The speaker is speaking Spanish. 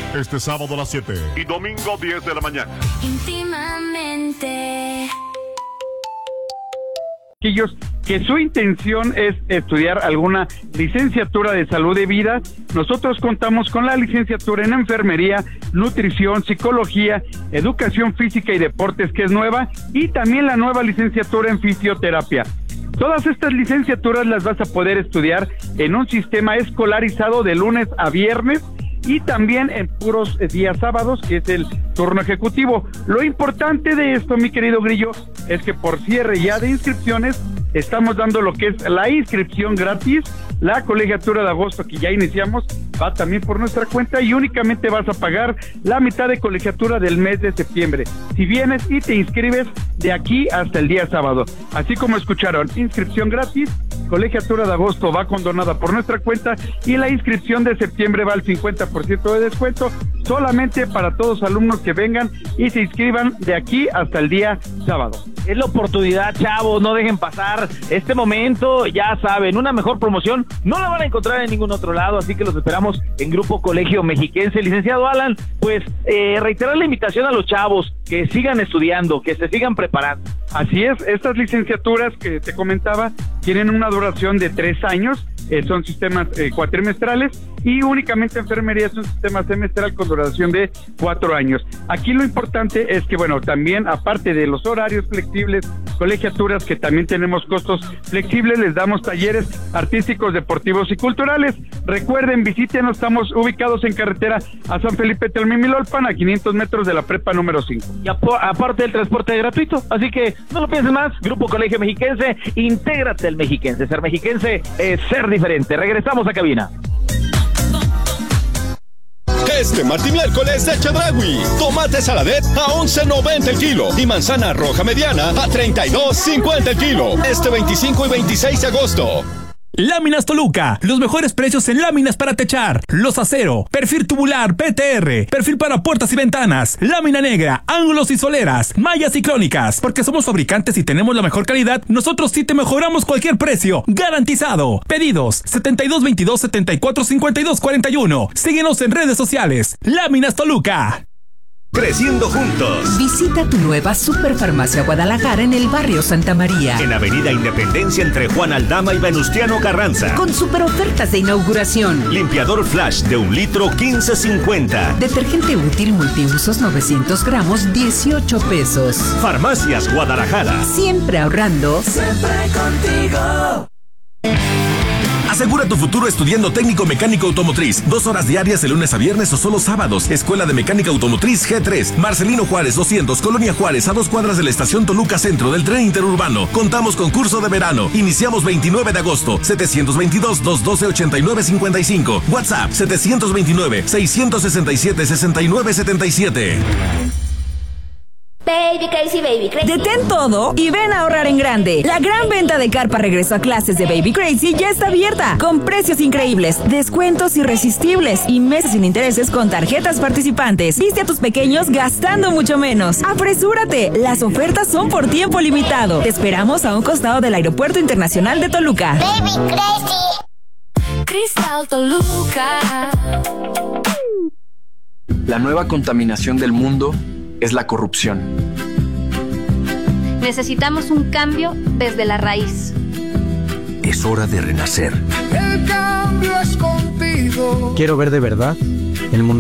Este sábado a las 7 y domingo 10 de la mañana. Íntimamente. Que su intención es estudiar alguna licenciatura de salud de vida, nosotros contamos con la licenciatura en enfermería, nutrición, psicología, educación física y deportes, que es nueva, y también la nueva licenciatura en fisioterapia. Todas estas licenciaturas las vas a poder estudiar en un sistema escolarizado de lunes a viernes, y también en puros días sábados, que es el turno ejecutivo. Lo importante de esto, mi querido Grillo, es que por cierre ya de inscripciones, estamos dando lo que es la inscripción gratis. La colegiatura de agosto, que ya iniciamos, va también por nuestra cuenta, y únicamente vas a pagar la mitad de colegiatura del mes de septiembre, si vienes y te inscribes de aquí hasta el día sábado. Así como escucharon, inscripción gratis, colegiatura de agosto va condonada por nuestra cuenta, y la inscripción de septiembre va al 50% de descuento, solamente para todos los alumnos que vengan y se inscriban de aquí hasta el día sábado. Es la oportunidad, chavos, no dejen pasar este momento. Ya saben, una mejor promoción no la van a encontrar en ningún otro lado, así que los esperamos en Grupo Colegio Mexiquense. Licenciado Alan, pues reiterar la invitación a los chavos que sigan estudiando, que se sigan preparando. Así es, estas licenciaturas que te comentaba tienen una duración de 3 años, son sistemas cuatrimestrales, y únicamente enfermería es un sistema semestral con duración de 4 años. Aquí lo importante es que, bueno, también aparte de los horarios flexibles, colegiaturas que también tenemos costos flexibles, les damos talleres artísticos, deportivos y culturales. Recuerden, visítenos, estamos ubicados en carretera a San Felipe Telmimilolpan, a 500 metros de la prepa número 5. Y aparte del transporte gratuito, así que no lo pienses más. Grupo Colegio Mexiquense, intégrate al mexiquense. Ser mexiquense es ser diferente. Regresamos a cabina. Este martes y miércoles de Chedraui, tomate saladet a 11.90 el kilo y manzana roja mediana a 32.50 el kilo. Este 25 y 26 de agosto. Láminas Toluca, los mejores precios en láminas para techar, los acero, perfil tubular PTR, perfil para puertas y ventanas, lámina negra, ángulos y soleras, mallas ciclónicas. Porque somos fabricantes y tenemos la mejor calidad, nosotros sí te mejoramos cualquier precio, garantizado. Pedidos 7222-745241. Síguenos en redes sociales. Láminas Toluca. Creciendo juntos. Visita tu nueva Superfarmacia Guadalajara en el barrio Santa María, en Avenida Independencia entre Juan Aldama y Venustiano Carranza. con super ofertas de inauguración. Limpiador Flash de 1 litro 15.50. Detergente útil multiusos 900 gramos 18 pesos. Farmacias Guadalajara. Siempre ahorrando. Siempre contigo. Asegura tu futuro estudiando técnico mecánico automotriz. 2 horas diarias de lunes a viernes o solo sábados. Escuela de Mecánica Automotriz G3. Marcelino Juárez 200, Colonia Juárez, a 2 cuadras de la estación Toluca Centro del tren interurbano. Contamos con curso de verano. Iniciamos 29 de agosto. 722-212-8955. WhatsApp 729-667-6977. Baby Crazy, Baby Crazy. Detén todo y ven a ahorrar en grande. La gran venta de carpa regreso a clases de Baby Crazy ya está abierta, con precios increíbles, descuentos irresistibles y meses sin intereses con tarjetas participantes. Viste a tus pequeños gastando mucho menos. ¡Apresúrate! Las ofertas son por tiempo limitado. Te esperamos a un costado del Aeropuerto Internacional de Toluca. Baby Crazy. Cristal Toluca. La nueva contaminación del mundo es la corrupción. Necesitamos un cambio desde la raíz. Es hora de renacer. El cambio es contigo. Quiero ver de verdad el mundo